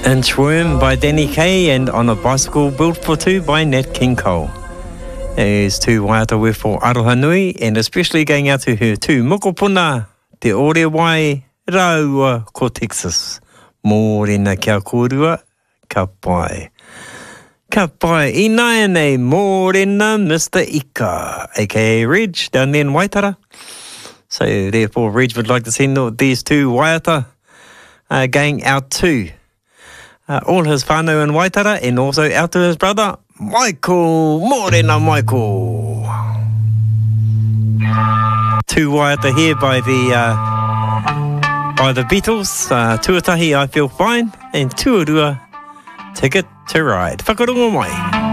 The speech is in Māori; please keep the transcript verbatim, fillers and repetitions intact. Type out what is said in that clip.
Inchworm by Danny Kaye and On a Bicycle Built for Two by Nat King Cole. There's two waiata we for Aroha Nui, and especially going out to her two mokopuna, te ore wai, raua ko Texas. Mōrena kia kōrua, ka pai. Ka pai, I nai nei, mōrena Mister Ika, aka Reg, down there in Waitara. So therefore Reg would like to send these two waiata uh, going out to Uh, all his whānau in Waitara, and also out to his brother, Michael. Mōrena, Michael. Two waiata here by the uh, by the Beatles. Uh, Tuatahi, I Feel Fine, and Tuarua, Ticket to Ride. Whakarongo mai.